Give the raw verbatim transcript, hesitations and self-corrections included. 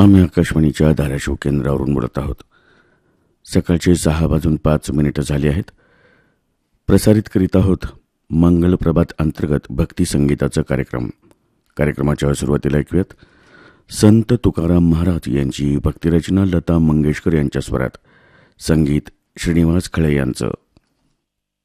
आम्ही आकाशवाणीच्या धाराशिव केंद्रावरून बोलत आहोत. सकाळचे सहा वाजून पाच मिनिटं झाली आहेत. प्रसारित करीत आहोत मंगल प्रभात अंतर्गत भक्ती संगीताचा कार्यक्रम. कार्यक्रमाच्या सुरुवातीला ऐकूयात संत तुकाराम महाराज यांची भक्तिरचना लता मंगेशकर यांच्या स्वरात, संगीत श्रीनिवास खळे यांचं.